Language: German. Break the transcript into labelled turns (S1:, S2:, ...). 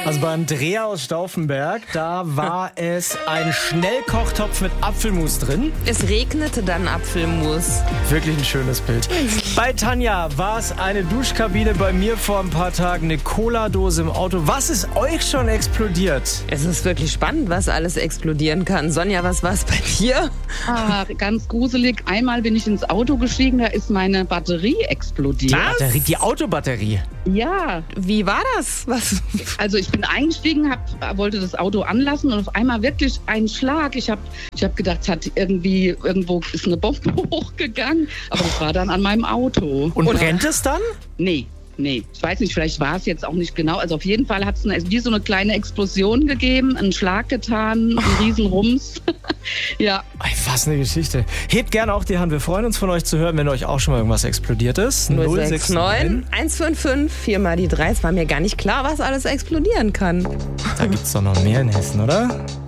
S1: Also bei Andrea aus Stauffenberg, da war es ein Schnellkochtopf mit Apfelmus drin.
S2: Es regnete dann Apfelmus.
S1: Wirklich ein schönes Bild. Bei Tanja war es eine Duschkabine, bei mir vor ein paar Tagen eine Cola-Dose im Auto. Was ist euch schon explodiert?
S2: Es ist wirklich spannend, was alles explodieren kann. Sonja, was war es bei dir?
S3: Ganz gruselig. Einmal bin ich ins Auto gestiegen, da ist meine Batterie explodiert.
S1: Die Autobatterie.
S3: Ja,
S2: Wie war das? Was?
S3: also ich bin eingestiegen, wollte das Auto anlassen und auf einmal wirklich ein Schlag. Ich hab gedacht, es hat irgendwo ist eine Bombe hochgegangen, aber das war dann an meinem Auto.
S1: Und brennt es dann?
S3: Nee. Ich weiß nicht, vielleicht war es jetzt auch nicht genau. Also auf jeden Fall hat es wie so eine kleine Explosion gegeben, einen Schlag getan, einen riesen Rums. Ja.
S1: Was eine Geschichte. Hebt gerne auch die Hand. Wir freuen uns von euch zu hören, wenn euch auch schon mal irgendwas explodiert ist.
S2: 069 155 4 mal die 3. Es war mir gar nicht klar, was alles explodieren kann.
S1: Da gibt's doch noch mehr in Hessen, oder?